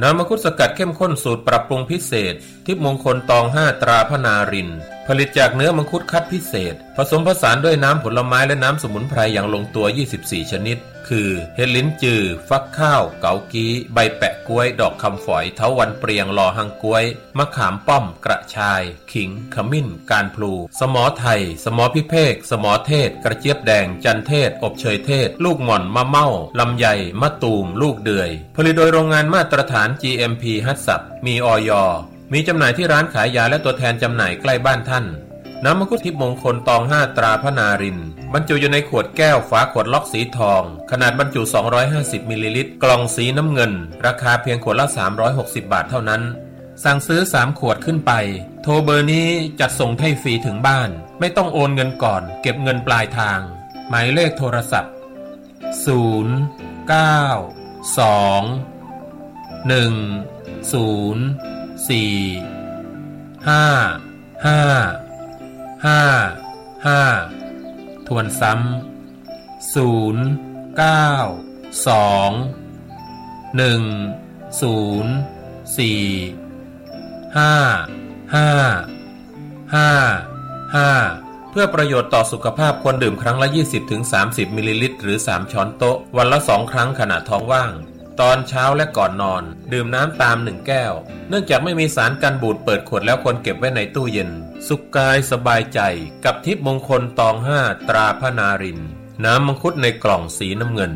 น้ำมังคุดสกัดเข้มข้นสูตรปรับปรุงพิเศษทิพย์มงคลตอง5ตราพนารินผลิตจากเนื้อมังคุดคัดพิเศษผสมผสานด้วยน้ำผลไม้และน้ำสมุนไพรอย่างลงตัว24ชนิดคือเห็ดลิ้นจือฟักข้าวเกากี้ใบแปะกล้วยดอกคำฝอยเถาวัลย์เปรียงลอหังกล้วยมะขามป้อมกระชายขิงขมิ้นการพลูสมอไทยสมอพิเภกสมอเทศกระเจี๊ยบแดงจันเทศอบเชยเทศลูกหม่อนมะเม่าลำไยมะตูมลูกเดือยผลิตโดยโรงงานมาตรฐาน GMP ฮัตสับมีอย.มีจำหน่ายที่ร้านขายยาและตัวแทนจำหน่ายใกล้บ้านท่านน้ำมังคุดทิพย์มงคลตอง5ตราพนารินบรรจุอยู่ในขวดแก้วฝาขวดล็อกสีทองขนาดบรรจุ250มิลลิลิตรกล่องสีน้ำเงินราคาเพียงขวดละ360บาทเท่านั้นสั่งซื้อ3ขวดขึ้นไปโทรเบอร์นี้จัดส่งให้ฟรีถึงบ้านไม่ต้องโอนเงินก่อนเก็บเงินปลายทางหมายเลขโทรศัพท์0 9 2 1 0 4 5 5 5 ทวนซ้ำ0 9 2 1 0 4 5 5 5 เพื่อประโยชน์ต่อสุขภาพควรดื่มครั้งละ 20-30 มิลลิลิตรหรือ3ช้อนโต๊ะวันละ2ครั้งขณะท้องว่างตอนเช้าและก่อนนอนดื่มน้ำตาม1แก้วเนื่องจากไม่มีสารกันบูดเปิดขวดแล้วควรเก็บไว้ในตู้เย็นสุขกายสบายใจกับทิพย์มงคลตอง5ตราพนารินน้ำมังคุดในกล่องสีน้ำเงิน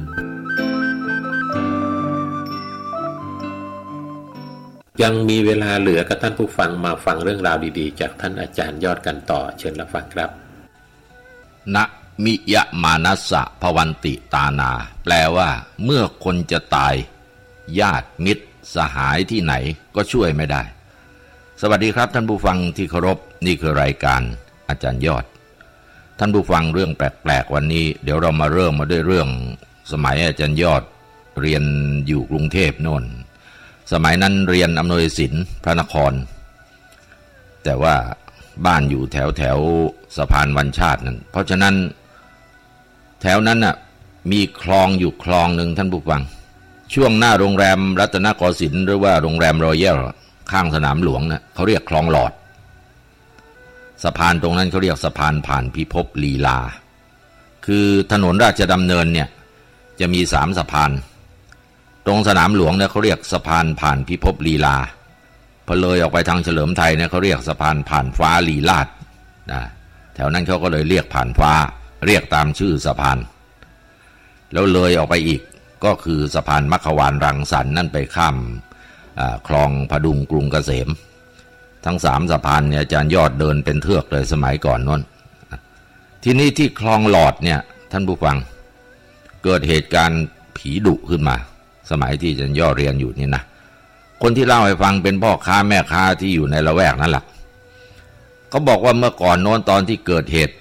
ยังมีเวลาเหลือกับท่านผู้ฟังมาฟังเรื่องราวดีๆจากท่านอาจารย์ยอดกันต่อเชิญรับฟังครับนะมิยะมานัสสะภวันติตานาแปลว่าเมื่อคนจะตายญาติมิตรสหายที่ไหนก็ช่วยไม่ได้สวัสดีครับท่านผู้ฟังที่เคารพนี่คือรายการอาจารย์ยอดท่านผู้ฟังเรื่องแปลกๆวันนี้เดี๋ยวเรามาเริ่มมาด้วยเรื่องสมัยอาจารย์ยอดเรียนอยู่กรุงเทพโน่นสมัยนั้นเรียนอำนวยศิลป์พระนครแต่ว่าบ้านอยู่แถวสะพานวันชาตินั่นเพราะฉะนั้นแถวนั้นน่ะมีคลองอยู่คลองหนึ่งท่านผู้ฟังช่วงหน้าโรงแรมรัตนโกสินทร์หรือว่าโรงแรมรอยัลข้างสนามหลวงน่ะเขาเรียกคลองหลอดสะพานตรงนั้นเขาเรียกสะพานผ่านพิภพลีลาคือถนนราชดำเนินเนี่ยจะมี3สะพานตรงสนามหลวงเนี่ยเขาเรียกสะพานผ่านพิภพลีลาพอเลยออกไปทางเฉลิมไทยเนี่ยเขาเรียกสะพานผ่านฟ้าลีลาศนะแถวนั้นเขาก็เลยเรียกผ่านฟ้าเรียกตามชื่อสะพานแล้วเลยออกไปอีกก็คือสะพานมัคควานรังสรรค์นั่นไปข้ามคลองพดุงกรุงเกษมทั้ง3สะพานเนี่ยอาจารย์ยอดเดินเป็นเทือกเลยสมัยก่อนนั้นที่นี่ที่คลองหลอดเนี่ยท่านผู้ฟังเกิดเหตุการณ์ผีดุขึ้นมาสมัยที่อาจารย์ยอดเรียนอยู่นี่นะคนที่เล่าให้ฟังเป็นพ่อค้าแม่ค้าที่อยู่ในละแวกนั่นแหละเขาบอกว่าเมื่อก่อนโน้นตอนที่เกิดเหตุ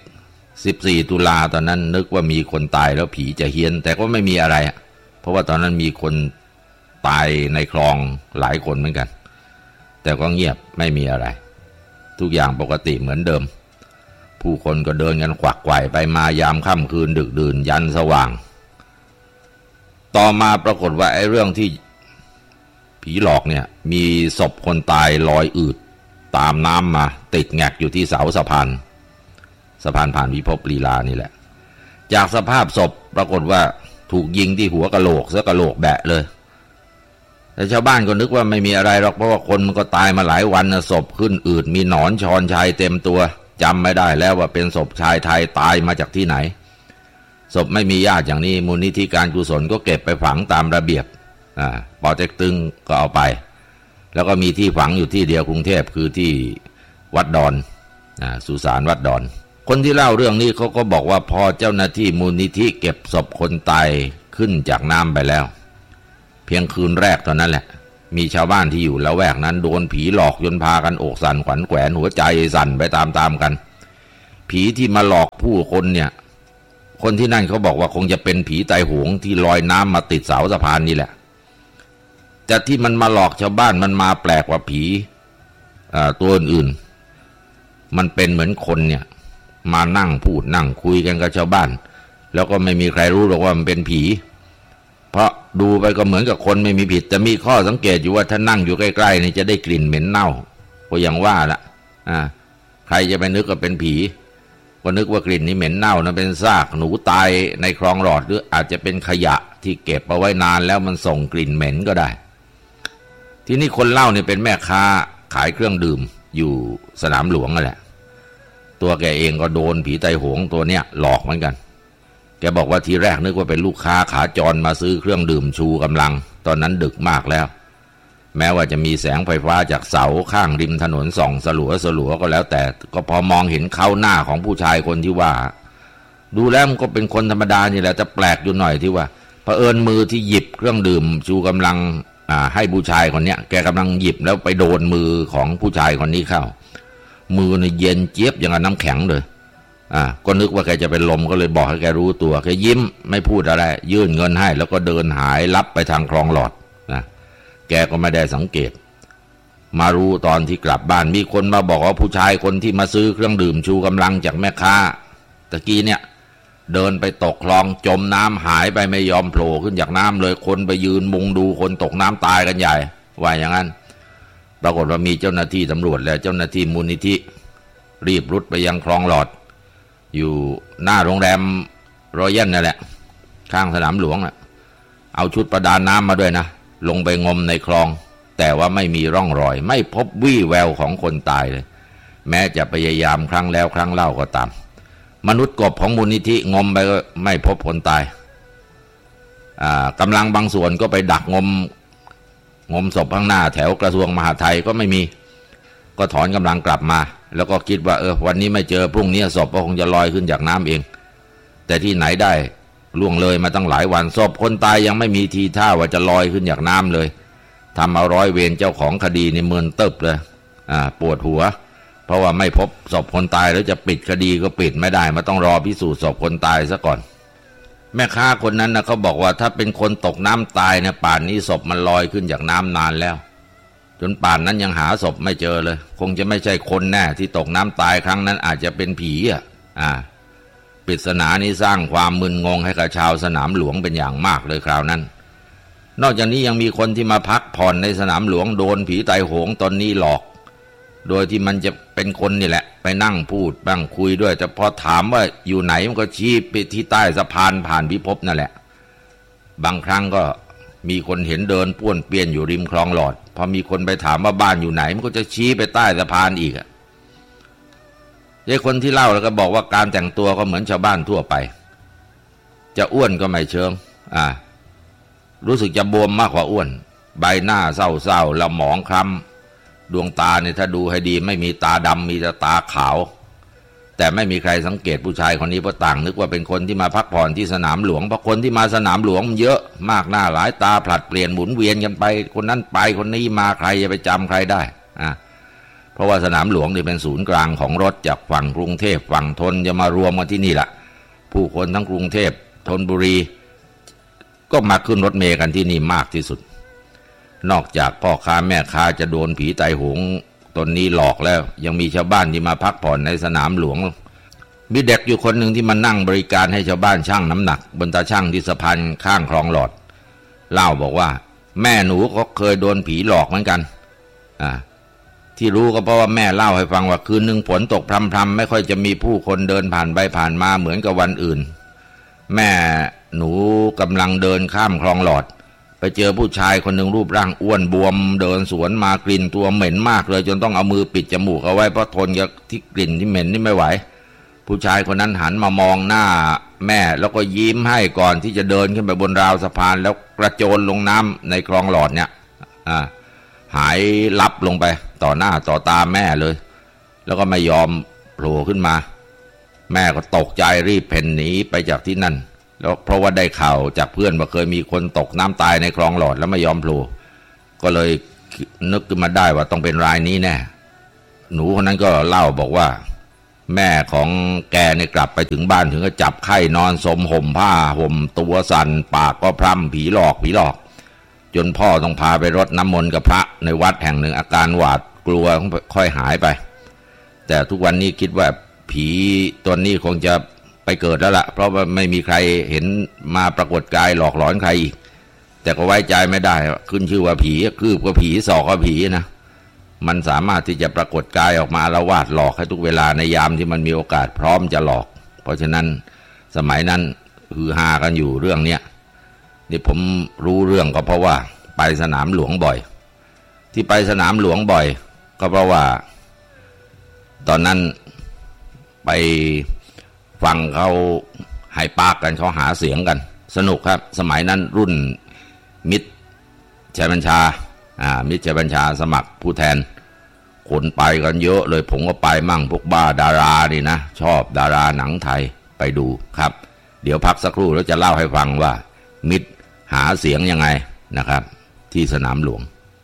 14ตุลาตอนนั้นนึกว่ามีคนตายแล้วผีจะเฮี้ยนแต่ก็ไม่มีอะไรเพราะว่าตอนนั้นมีคนตายในคลองหลายคนเหมือนกันแต่ก็เงียบไม่มีอะไรทุกอย่างปกติเหมือนเดิมผู้คนก็เดินกันขวักไขว่ไปมายามค่ำคืนดึกดื่นยันสว่างต่อมาปรากฏว่าไอ้เรื่องที่ผีหลอกเนี่ยมีศพคนตายลอยอืดตามน้ำมาติดแงกอยู่ที่เสาสะพานผ่านพิภพลีลานี่แหละจากสภาพศพปรากฏว่าถูกยิงที่หัวกะโหลกซะกะโหลกแบะเลยแต่ชาวบ้านก็นึกว่าไม่มีอะไรหรอกเพราะว่าคนมันก็ตายมาหลายวันนะศพขึ้นอืดมีหนอนชอนชัยเต็มตัวจำไม่ได้แล้วว่าเป็นศพชายไทยตายมาจากที่ไหนศพไม่มีญาติอย่างนี้มูลนิธิการกุศลก็เก็บไปฝังตามระเบียบปอเต็กตึงก็เอาไปแล้วก็มีที่ฝังอยู่ที่เดียวกรุงเทพคือที่วัดดอนสุสานวัดดอนคนที่เล่าเรื่องนี้เขาก็บอกว่าพอเจ้าหน้าที่มูลนิธิเก็บศพคนตายขึ้นจากน้ำไปแล้วเพียงคืนแรกเท่านั้นแหละมีชาวบ้านที่อยู่ละแวกนั้นโดนผีหลอกจนพากันอกสั่นขวัญแขวนหัวใจสั่นไปตามๆกันผีที่มาหลอกผู้คนเนี่ยคนที่นั่นเขาบอกว่าคงจะเป็นผีไตโหงที่ลอยน้ำมาติดเสาสะพานนี่แหละแต่ที่มันมาหลอกชาวบ้านมันมาแปลกกว่าผีตัวอื่นๆมันเป็นเหมือนคนเนี่ยมานั่งพูดนั่งคุยกันกับชาวบ้านแล้วก็ไม่มีใครรู้หรอกว่ามันเป็นผีพเพราะดูไปก็เหมือนกับคนไม่มีผิดแต่มีข้อสังเกตอยู่ว่าถ้านั่งอยู่ใกล้ๆนี่จะได้กลิ่นเหม็นเน่าก็อย่างว่าละใครจะไปนึกว่าเป็นผีก็นึกว่ากลิ่นนี้เหม็นเน่านะเป็นซากหนูตายในคลองหลอดหรืออาจจะเป็นขยะที่เก็บเอาไว้นานแล้วมันส่งกลิ่นเหม็นก็ได้ทีนี้คนเล่าเนี่ยเป็นแม่ค้าขายเครื่องดื่มอยู่สนามหลวงนั่นแหละตัวแกเองก็โดนผีไตโหงตัวเนี้ยหลอกเหมือนกันแกบอกว่าทีแรกนึกว่าเป็นลูกค้าขาจรมาซื้อเครื่องดื่มชูกำลังตอนนั้นดึกมากแล้วแม้ว่าจะมีแสงไฟฟ้าจากเสาข้างริมถนนส่องสลัวก็แล้วแต่ก็พอมองเห็นเข้าหน้าของผู้ชายคนที่ว่าดูแล้วมันก็เป็นคนธรรมดานี่แหละแต่แปลกอยู่หน่อยที่ว่าเผอิญมือที่หยิบเครื่องดื่มชูกำลังให้ผู้ชายคนเนี้ยแกกำลังหยิบแล้วไปโดนมือของผู้ชายคนนี้เข้ามือเนี่ยเย็นเจี๊ยบอย่างกับน้ำแข็งเลยก็นึกว่าแกจะเป็นลมก็เลยบอกให้แกรู้ตัวแกยิ้มไม่พูดอะไรยื่นเงินให้แล้วก็เดินหายลับไปทางคลองหลอดนะแกก็ไม่ได้สังเกตมารู้ตอนที่กลับบ้านมีคนมาบอกว่าผู้ชายคนที่มาซื้อเครื่องดื่มชูกำลังจากแม่ค้าตะกี้เนี่ยเดินไปตกคลองจมน้ำหายไปไม่ยอมโผล่ขึ้นจากน้ำเลยคนไปยืนมุงดูคนตกน้ำตายกันใหญ่ว่าอย่างนั้นปรากฏว่ามีเจ้าหน้าที่ตำรวจและเจ้าหน้าที่มูลนิธิรีบรุดไปยังคลองหลอดอยู่หน้าโรงแรมรอยัลนั่นแหละข้างสนามหลวงเอาชุดประดาน้ำมาด้วยนะลงไปงมในคลองแต่ว่าไม่มีร่องรอยไม่พบวี่แววของคนตายเลยแม้จะพยายามครั้งแล้วครั้งเล่าก็ตามมนุษย์กบของมูลนิธิงมไปก็ไม่พบคนตายกำลังบางส่วนก็ไปดักงมศพข้างหน้าแถวกระทรวงมหาดไทยก็ไม่มีก็ถอนกำลังกลับมาแล้วก็คิดว่าวันนี้ไม่เจอพรุ่งนี้ศพก็คงจะลอยขึ้นจากน้ำเองแต่ที่ไหนได้ล่วงเลยมาตั้งหลายวันศพคนตายยังไม่มีทีท่าว่าจะลอยขึ้นจากน้ำเลยทำเอาร้อยเวรเจ้าของคดีในเมืองตึบเลยปวดหัวเพราะว่าไม่พบศพคนตายแล้วจะปิดคดีก็ปิดไม่ได้มันต้องรอพิสูจน์ศพคนตายซะก่อนแม่ค้าคนนั้นนะเขาบอกว่าถ้าเป็นคนตกน้ำตายเนี่ยป่านนี้ศพมันลอยขึ้นจากน้ำนานแล้วจนป่านนั้นยังหาศพไม่เจอเลยคงจะไม่ใช่คนแน่ที่ตกน้ำตายครั้งนั้นอาจจะเป็นผีปริศนานี้สร้างความมึนงงให้กับชาวสนามหลวงเป็นอย่างมากเลยคราวนั้นนอกจากนี้ยังมีคนที่มาพักผ่อนในสนามหลวงโดนผีไตโหงตนนี้หลอกโดยที่มันจะเป็นคนนี่แหละไปนั่งพูดบ้างคุยด้วยแต่พอถามว่าอยู่ไหนมันก็ชี้ไปที่ใต้สะพานผ่านพิภพนั่นแหละบางครั้งก็มีคนเห็นเดินป้วนเปี้ยนอยู่ริมคลองหลอดพอมีคนไปถามว่าบ้านอยู่ไหนมันก็จะชี้ไปใต้สะพานอีกคนที่เล่าแล้วก็บอกว่าการแต่งตัวก็เหมือนชาวบ้านทั่วไปจะอ้วนก็ไม่เชิงรู้สึกจะบวมมากกว่าอ้วนใบหน้าเศร้าๆละหมองคล้ำดวงตาเนี่ยถ้าดูให้ดีไม่มีตาดำมีแต่ตาขาวแต่ไม่มีใครสังเกตผู้ชายคนนี้เพราะต่างนึกว่าเป็นคนที่มาพักผ่อนที่สนามหลวงเพราะคนที่มาสนามหลวงมันเยอะมากหน้าหลายตาผลัดเปลี่ยนหมุนเวียนกันไปคนนั้นไปคนนี้มาใครจะไปจำใครได้เพราะว่าสนามหลวงนี่เป็นศูนย์กลางของรถจากฝั่งกรุงเทพฝั่งธนจะมารวมกันที่นี่แหละผู้คนทั้งกรุงเทพธนบุรีก็มาขึ้นรถเมล์กันที่นี่มากที่สุดนอกจากพ่อค้าแม่ค้าจะโดนผีไตโหงตนนี้หลอกแล้วยังมีชาวบ้านที่มาพักผ่อนในสนามหลวงมีเด็กอยู่คนหนึ่งที่มานั่งบริการให้ชาวบ้านชั่งน้ำหนักบนตาชั่งที่สะพานข้างคลองหลอดเล่าบอกว่าแม่หนูก็เคยโดนผีหลอกเหมือนกันที่รู้ก็เพราะว่าแม่เล่าให้ฟังว่าคืนนึงฝนตกพรำๆไม่ค่อยจะมีผู้คนเดินผ่านไปผ่านมาเหมือนกับวันอื่นแม่หนูกำลังเดินข้ามคลองหลอดไปเจอผู้ชายคนหนึ่งรูปร่างอ้วนบวมเดินสวนมากลิ่นตัวเหม็นมากเลยจนต้องเอามือปิดจมูกเอาไว้เพราะทนกับที่กลิ่นที่เหม็นนี่ไม่ไหวผู้ชายคนนั้นหันมามองหน้าแม่แล้วก็ยิ้มให้ก่อนที่จะเดินขึ้นไปบนราวสะพานแล้วกระโจนลงน้ำในคลองหลอดเนี่ยหายลับลงไปต่อหน้าต่อตาแม่เลยแล้วก็ไม่ยอมโผล่ขึ้นมาแม่ก็ตกใจรีบเพ่นหนีไปจากที่นั่นแล้วเพราะว่าได้ข่าวจากเพื่อนว่าเคยมีคนตกน้ำตายในคลองหลอดแล้วไม่ยอมโผล่ก็เลยนึกขึ้นมาได้ว่าต้องเป็นรายนี้แน่หนูคนนั้นก็เล่าบอกว่าแม่ของแกเนี่ยกลับไปถึงบ้านถึงก็จับไข้นอนสมห่มผ้าห่มตัวสั่นปากก็พร่ำผีหลอกจนพ่อต้องพาไปรดน้ำมนต์กับพระในวัดแห่งหนึ่งอาการหวาดกลัวค่อยหายไปแต่ทุกวันนี้คิดว่าผีตัวนี้คงจะไปเกิดแล้วล่ะเพราะว่าไม่มีใครเห็นมาปรากฏกายหลอกหลอนใครอีกแต่ก็ไว้ใจไม่ได้ขึ้นชื่อว่าผีคืบก็ผีศอกก็ผีนะมันสามารถที่จะปรากฏกายออกมาอาละวาดหลอกให้ทุกเวลาในยามที่มันมีโอกาสพร้อมจะหลอกเพราะฉะนั้นสมัยนั้นฮือฮากันอยู่เรื่องเนี้ยนี่ผมรู้เรื่องก็เพราะว่าไปสนามหลวงบ่อยที่ไปสนามหลวงบ่อยก็เพราะว่าตอนนั้นไปฟังเขาไฮปาร์คกันเขาหาเสียงกันสนุกครับสมัยนั้นรุ่นมิตรชัยบัญชามิตรชัยบัญชาสมัครผู้แทนคนไปกันเยอะเลยผมก็ไปมั่งพวกบ้าดารานี่นะชอบดาราหนังไทยไปดูครับเดี๋ยวพักสักครู่แล้วจะเล่าให้ฟังว่ามิตรหาเสียงยังไงนะครับที่สนามหลวง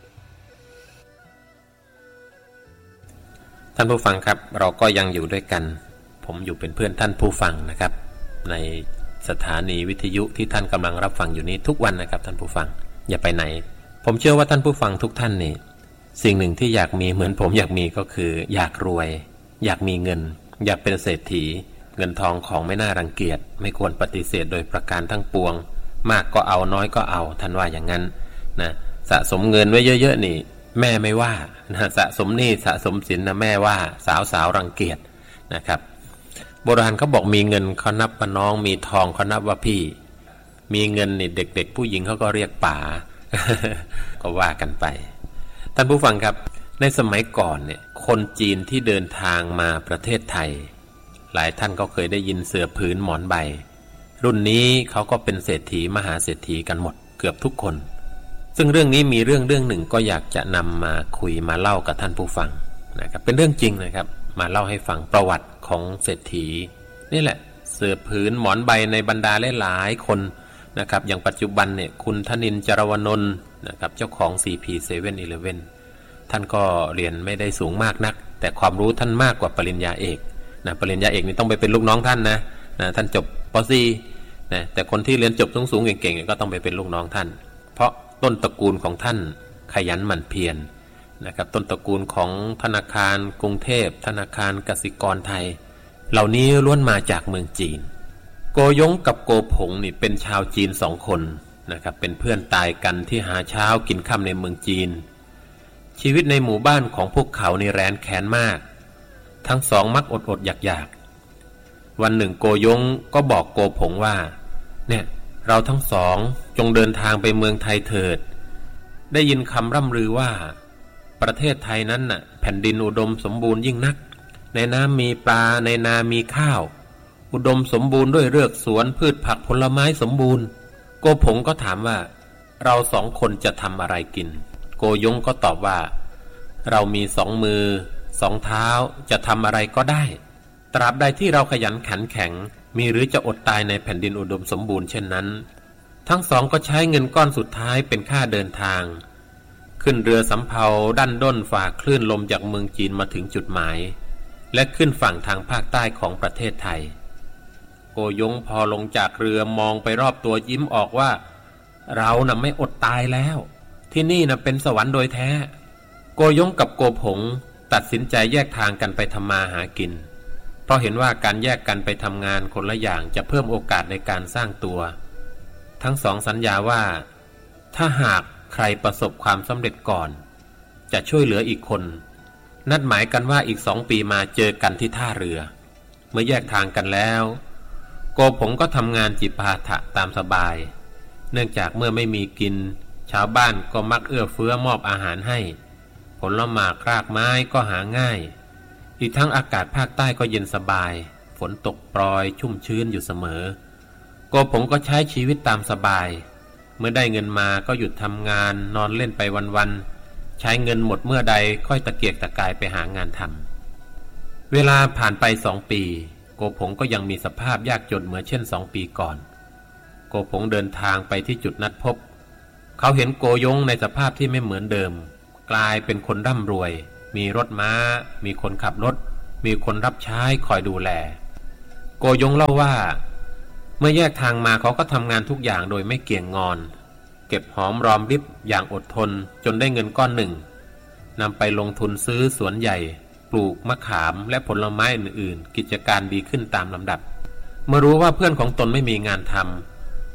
ท่านผู้ฟังครับเราก็ยังอยู่ด้วยกันผมอยู่เป็นเพื่อนท่านผู้ฟังนะครับในสถานีวิทยุที่ท่านกำลังรับฟังอยู่นี้ทุกวันนะครับท่านผู้ฟังอย่าไปไหนผมเชื่อว่าท่านผู้ฟังทุกท่านนี่สิ่งหนึ่งที่อยากมีเหมือนผมอยากมีก็คืออยากรวยอยากมีเงินอยากเป็นเศรษฐีเงินทองของไม่น่ารังเกียจไม่ควรปฏิเสธโดยประการทั้งปวงมากก็เอาน้อยก็เอาท่านว่าอย่างนั้นนะสะสมเงินไว้เยอะๆนี่แม่ไม่ว่านะสะสมหนี้สะสมสินนะแม่ว่าสาวรังเกียจนะครับโบราณเขาบอกมีเงินเขานับว่าน้องมีทองเขานับว่าพี่มีเงินนี่เด็กๆผู้หญิงเขาก็เรียกป๋า ก็ว่ากันไปท่านผู้ฟังครับในสมัยก่อนเนี่ยคนจีนที่เดินทางมาประเทศไทยหลายท่านก็เคยได้ยินเสื่อผืนหมอนใบรุ่นนี้เขาก็เป็นเศรษฐีมหาเศรษฐีกันหมดเกือบทุกคนซึ่งเรื่องนี้มีเรื่องหนึ่งก็อยากจะนำมาคุยมาเล่ากับท่านผู้ฟังนะครับเป็นเรื่องจริงนะครับมาเล่าให้ฟังประวัติของเศรษฐีนี่แหละเสื่อผืนหมอนใบในบรรดาหลายๆคนนะครับอย่างปัจจุบันเนี่ยคุณธนินทร์จรวนนท์นะครับเจ้าของ CP 7-Eleven ท่านก็เรียนไม่ได้สูงมากนักแต่ความรู้ท่านมากกว่าปริญญาเอกนะปริญญาเอกนี่ต้องไปเป็นลูกน้องท่านนะท่านจบป.4นะแต่คนที่เรียนจบสูงๆเก่งๆก็ต้องไปเป็นลูกน้องท่านเพราะต้นตระกูลของท่านขยันหมั่นเพียรนะครับต้นตระกูลของธนาคารกรุงเทพธนาคารกสิกรไทยเหล่านี้ล้วนมาจากเมืองจีนโกยงกับโกผงนี่เป็นชาวจีน2 คนนะครับเป็นเพื่อนตายกันที่หาเช้ากินค่ำในเมืองจีนชีวิตในหมู่บ้านของพวกเขานี่แร้นแค้นมากทั้งสองมักอดอยากวันหนึ่งโกยงก็บอกโกผงว่าเนี่ยเราทั้งสองจงเดินทางไปเมืองไทยเถิดได้ยินคำร่ำลือว่าประเทศไทยนั้นน่ะแผ่นดินอุดมสมบูรณ์ยิ่งนักในน้ำมีปลาในนามีข้าวอุดมสมบูรณ์ด้วยเรือกสวนพืชผักผลไม้สมบูรณ์โกผงก็ถามว่าเรา2 คนจะทำอะไรกินโกยงก็ตอบว่าเรามี2 มือ2 เท้าจะทำอะไรก็ได้ตราบใดที่เราขยันขันแข็งมีหรือจะอดตายในแผ่นดินอุดมสมบูรณ์เช่นนั้นทั้งสองก็ใช้เงินก้อนสุดท้ายเป็นค่าเดินทางขึ้นเรือสำเภาดั้นด้นฝ่าคลื่นลมจากเมืองจีนมาถึงจุดหมายและขึ้นฝั่งทางภาคใต้ของประเทศไทยโกยงพอลงจากเรือมองไปรอบตัวยิ้มออกว่าเราน่ะไม่อดตายแล้วที่นี่น่ะเป็นสวรรค์โดยแท้โกยงกับโกผงตัดสินใจแยกทางกันไปทำมาหากินเพราะเห็นว่าการแยกกันไปทำงานคนละอย่างจะเพิ่มโอกาสในการสร้างตัวทั้งสองสัญญาว่าถ้าหากใครประสบความสำเร็จก่อนจะช่วยเหลืออีกคนนัดหมายกันว่าอีก2 ปีมาเจอกันที่ท่าเรือเมื่อแยกทางกันแล้วโกผงก็ทำงานจิปาถะตามสบายเนื่องจากเมื่อไม่มีกินชาวบ้านก็มักเอื้อเฟื้อมอบอาหารให้ผลหมากรากไม้ก็หาง่ายอีกทั้งอากาศภาคใต้ก็เย็นสบายฝนตกโปรยชุ่มชื้นอยู่เสมอโกผงก็ใช้ชีวิตตามสบายเมื่อได้เงินมาก็หยุดทำงานนอนเล่นไปวันๆใช้เงินหมดเมื่อใดค่อยตะเกียกตะกายไปหางานทำเวลาผ่านไป2 ปีโกผงก็ยังมีสภาพยากจนเหมือนเช่น2 ปีก่อนโกผงเดินทางไปที่จุดนัดพบเขาเห็นโกยงในสภาพที่ไม่เหมือนเดิมกลายเป็นคนร่ำรวยมีรถม้ามีคนขับรถมีคนรับใช้คอยดูแลโกยงเล่าว่าเมื่อแยกทางมาเขาก็ทำงานทุกอย่างโดยไม่เกี่ยงงอนเก็บหอมรอมริบอย่างอดทนจนได้เงินก้อนหนึ่งนำไปลงทุนซื้อสวนใหญ่ปลูกมะขามและผลไม้อื่นๆกิจการดีขึ้นตามลำดับเมื่อรู้ว่าเพื่อนของตนไม่มีงานทำ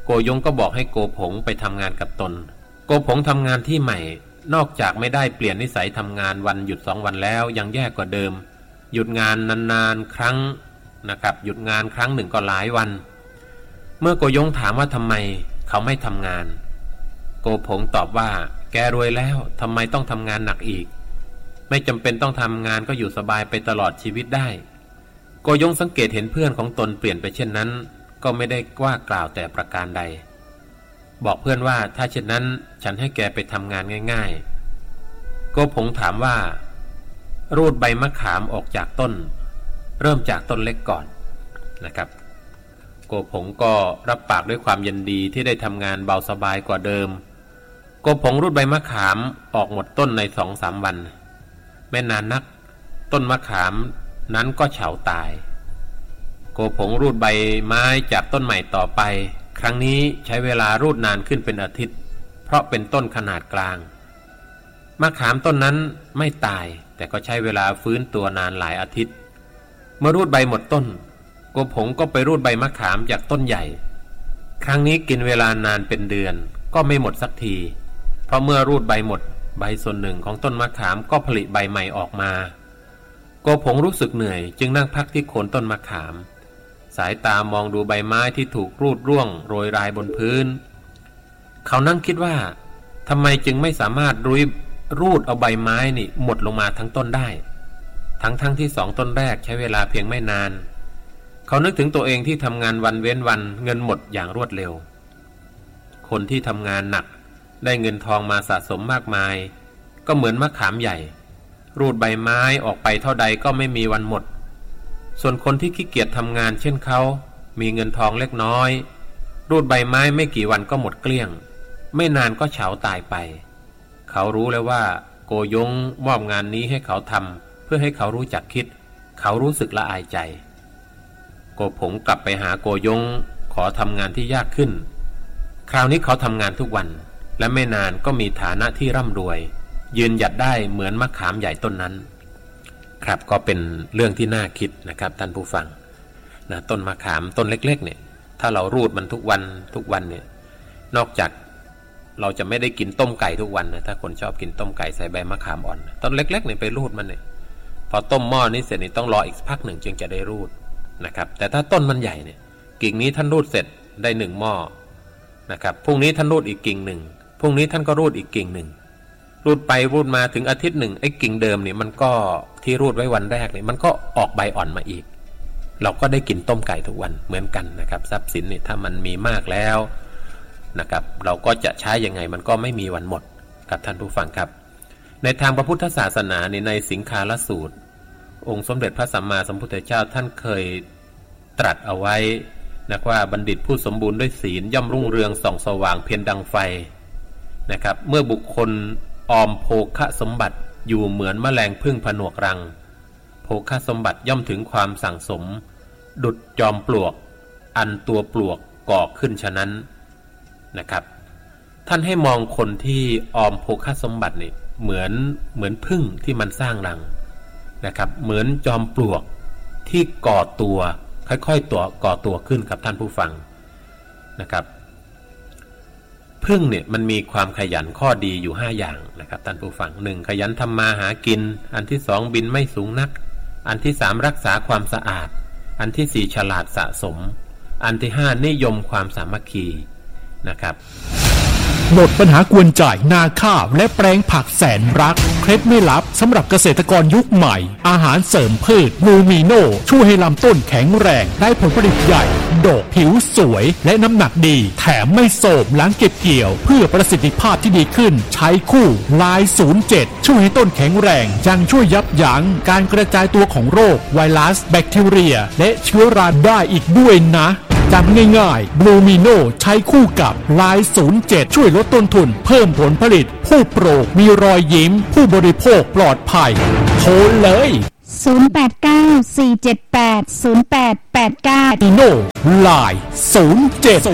โกยงก็บอกให้โกผงไปทำงานกับตนโกผงทำงานที่ใหม่นอกจากไม่ได้เปลี่ยนนิสัยทำงานวันหยุด2 วันแล้วยังแย่กว่าเดิมหยุดงานนานๆครั้งนะครับหยุดงานครั้งหนึ่งก็หลายวันเมื่อโกยงถามว่าทำไมเขาไม่ทำงานโกผงตอบว่าแกรวยแล้วทำไมต้องทำงานหนักอีกไม่จำเป็นต้องทำงานก็อยู่สบายไปตลอดชีวิตได้โกยงสังเกตเห็นเพื่อนของตนเปลี่ยนไปเช่นนั้นก็ไม่ได้ว่ากล่าวแต่ประการใดบอกเพื่อนว่าถ้าเช่นนั้นฉันให้แกไปทำงานง่ายๆโกผงถามว่ารูดใบมะขามออกจากต้นเริ่มจากต้นเล็กก่อนนะครับโกผงก็รับปากด้วยความยินดีที่ได้ทำงานเบาสบายกว่าเดิมโกผงรูดใบมะขามออกหมดต้นใน 2-3 วันไม่นานนักต้นมะขามนั้นก็เฉาตายโกผงรูดใบไม้จากต้นใหม่ต่อไปครั้งนี้ใช้เวลารูดนานขึ้นเป็นอาทิตย์เพราะเป็นต้นขนาดกลางมะขามต้นนั้นไม่ตายแต่ก็ใช้เวลาฟื้นตัวนานหลายอาทิตย์เมื่อรูดใบหมดต้นโกผงก็ไปรูดใบมะขามจากต้นใหญ่ครั้งนี้กินเวลานานเป็นเดือนก็ไม่หมดสักทีเพราะเมื่อรูดใบหมดใบส่วนหนึ่งของต้นมะขามก็ผลิใบใหม่ออกมาโกผงรู้สึกเหนื่อยจึงนั่งพักที่โคนต้นมะขามสายตามองดูใบไม้ที่ถูกรูดร่วงโรยรายบนพื้นเขานั่งคิดว่าทำไมจึงไม่สามารถรูดเอาใบไม้นี่หมดลงมาทั้งต้นได้ทั้งที่2 ต้นแรกใช้เวลาเพียงไม่นานเขานึกถึงตัวเองที่ทำงานวันเว้นวันเงินหมดอย่างรวดเร็วคนที่ทำงานหนักได้เงินทองมาสะสมมากมายก็เหมือนมะขามใหญ่รูดใบไม้ออกไปเท่าใดก็ไม่มีวันหมดส่วนคนที่ขี้เกียจทำงานเช่นเขามีเงินทองเล็กน้อยรูดใบไม้ไม่กี่วันก็หมดเกลี้ยงไม่นานก็เฉาตายไปเขารู้แล้วว่าโกยงมอบงานนี้ให้เขาทำเพื่อให้เขารู้จักคิดเขารู้สึกละอายใจโกผงกลับไปหาโกยงขอทำงานที่ยากขึ้นคราวนี้เขาทำงานทุกวันและไม่นานก็มีฐานะที่ร่ำรวยยืนหยัดได้เหมือนมะขามใหญ่ต้นนั้นครับก็เป็นเรื่องที่น่าคิดนะครับท่านผู้ฟังนะต้นมะขามต้นเล็กๆเนี่ยถ้าเรารูดมันทุกวันเนี่ยนอกจากเราจะไม่ได้กินต้มไก่ทุกวันนะถ้าคนชอบกินต้มไก่ใส่ใบมะขามอ่อนต้นเล็กๆเนี่ยไปรูดมันเนี่ยพอต้มหม้อนี้เสร็จนี่ต้องรออีกพักหนึ่งจึงจะได้รูดนะครับแต่ถ้าต้นมันใหญ่เนี่ยกิ่งนี้ท่านรูดเสร็จได้1 หม้อนะครับพรุ่งนี้ท่านรูดอีกกิ่งหนึ่งพรุ่งนี้ท่านก็รูดอีกกิ่งหนึ่งรูดไปรูดมาถึงอาทิตย์หนึ่งไอ้กิ่งเดิมเนี่ยมันก็ที่รูดไว้วันแรกเนี่ยมันก็ออกใบอ่อนมาอีกเราก็ได้กินต้มไก่ทุกวันเหมือนกันนะครับทรัพย์สินเนี่ยถ้ามันมีมากแล้วนะครับเราก็จะใช้ยังไงมันก็ไม่มีวันหมดครับท่านผู้ฟังครับในทางพระพุทธศาสนาในสิงคาลสูตรองค์สมเด็จพระสัมมาสัมพุทธเจ้าท่านเคยตรัสเอาไว้นะว่าบัณฑิตผู้สมบูรณ์ด้วยศีลย่อมรุ่งเรืองส่องสว่างเพียรดังไฟนะครับเมื่อบุคคลออมโภคสมบัติอยู่เหมือนแมลงผึ้งผนวกรังโภคสมบัติย่อมถึงความสั่งสมดุจจอมปลวกอันตัวปลวกก่อขึ้นฉะนั้นนะครับท่านให้มองคนที่ออมโภคสมบัตินี่เหมือนผึ้งที่มันสร้างรังนะครับเหมือนจอมปลวกที่ก่อตัวค่อยๆก่อตัวขึ้นครับท่านผู้ฟังนะครับผึ้งเนี่ยมันมีความขยันข้อดีอยู่5อย่างนะครับท่านผู้ฟัง1ขยันทำมาหากินอันที่2บินไม่สูงนักอันที่3รักษาความสะอาดอันที่4ฉลาดสะสมอันที่5นิยมความสามัคคีนะครับหมดปัญหากวนจ่ายนาข้าวและแปลงผักแสนรักเคล็ดไม่ลับสำหรับเกษตรกรยุคใหม่อาหารเสริมพืชลูมิโนช่วยให้ลำต้นแข็งแรงได้ผลผลิตใหญ่ดอกผิวสวยและน้ำหนักดีแถมไม่โทรมหลังเก็บเกี่ยวเพื่อประสิทธิภาพที่ดีขึ้นใช้คู่ลาย07ช่วยให้ต้นแข็งแรงยังช่วยยับยั้งการกระจายตัวของโรคไวรัสแบคทีเรียและเชื้อราได้อีกด้วยนะจำง่ายๆบลูมิโนใช้คู่กับลาย07ช่วยลดต้นทุนเพิ่มผลผลิตผู้ปลูกมีรอยยิ้มผู้บริโภคปลอดภัยโทรเลย 089-478-0889 มิโนลาย07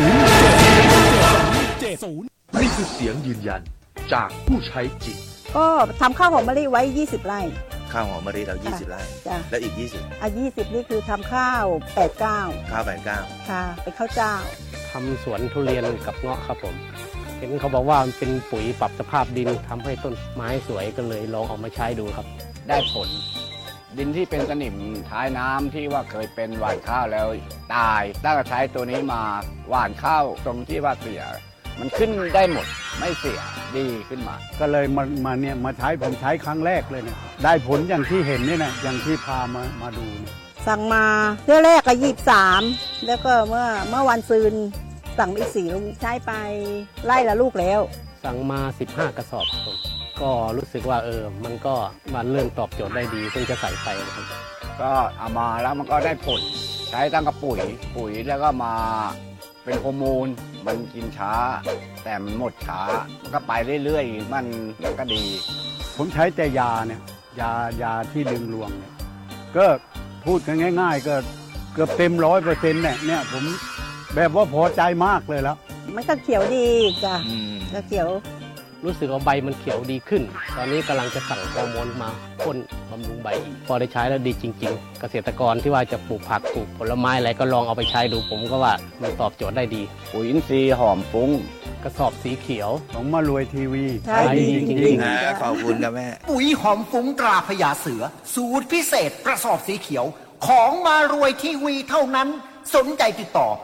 นี่คือเสียงยืนยันจากผู้ใช้จริงก็ทำข้าวหอมมะลิไว้20 ไร่ข้าวหอมมะลิเรา20 ไร่แล้วอีก20 20นี่คือทำข้าว89 ข้าว89 ค่ะเป็นข้าวเจ้าขทำสวนทุเรียนกับเงาะครับผมเห็นเขาบอกว่ามันเป็นปุ๋ยปรับสภาพดินทำให้ต้นไม้สวยก็เลยลองเอามาใช้ดูครับได้ผลดินที่เป็นสนิมท้ายน้ำที่ว่าเคยเป็นหว่านข้าวแล้วตายตั้งแต่ใช้ตัวนี้มาหว่านข้าวตรงที่ว่าเสียมันขึ้นได้หมดไม่เสียดีขึ้นมาก็เลยมาใช้ผมใช้ครั้งแรกเลยเนี่ยได้ผลอย่างที่เห็นนี่นะอย่างที่พามาดูเนี่ยสั่งมาเที่ยวแรกก็23แล้วก็เมื่อวันซืนสั่งอีก4 ลูกใช้ไปไล่ละลูกแล้วสั่งมา15 กระสอบครับก็รู้สึกว่ามันก็มันเริ่มตอบโจทย์ได้ดีเพิ่งจะใส่ไปนะครับก็เอามาแล้วมันก็ได้ผลใช้ตั้งกับปุ๋ยแล้วก็มาเป็นฮอร์โมนมันกินช้าแต่มันหมดช้ามันก็ไปเรื่อยๆมันก็ดีผมใช้แต่ยาเนี่ยยาที่ดึงรวงเนี่ยก็พูดกันง่ายๆก็เกือบเต็ม100%เนี่ยผมแบบว่าพอใจมากเลยแล้วมันก็เขียวดีจ้ะก็เขียวรู้สึกว่าใบมันเขียวดีขึ้นตอนนี้กำลังจะสั่งฮอร์โมนมาพ่นบำรุงใบอีกพอได้ใช้แล้วดีจริงๆเกษตรกรที่ว่าจะปลูกผักปลูกผลไม้อะไรก็ลองเอาไปใช้ดูผมก็ว่ามันตอบโจทย์ได้ดีปุ๋ยอินทรีย์หอมฟุ้งกระสอบสีเขียวของมารวยทีวีใช่ดีจริงๆขอบคุณนะแม่ปุ๋ยหอมฟุ้งตราพญาเสือสูตรพิเศษกระสอบสีเขียวของมารวยทีวีเท่านั้นสนใจติดต่อ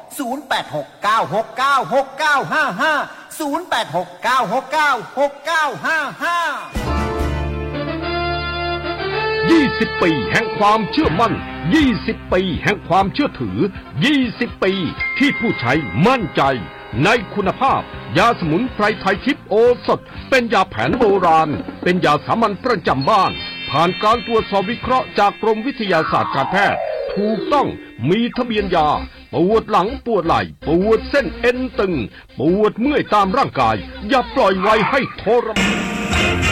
0869696955 20 ปีแห่งความเชื่อมั่น20 ปีแห่งความเชื่อถือ20 ปีที่ผู้ใช้มั่นใจในคุณภาพยาสมุนไพรไทยทิพย์โอสถเป็นยาแผนโบราณเป็นยาสามัญประจำบ้านผ่านการตรวจสอบวิเคราะห์จากกรมวิทยาศาสตร์การแพทย์ถูกต้องมีทะเบียนยาปวดหลังปวดไหล่ปวดเส้นเอ็นตึงปวดเมื่อยตามร่างกายอย่าปล่อยไว้ให้ทรมาน